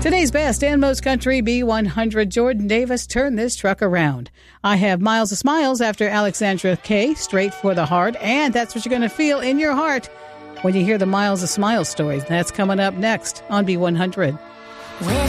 Today's best and most country B100, Jordan Davis, Turn This Truck Around. I have Miles of Smiles after Alexandra Kay, Straight for the Heart, and that's what you're going to feel in your heart when you hear the Miles of Smiles story. That's coming up next on B100.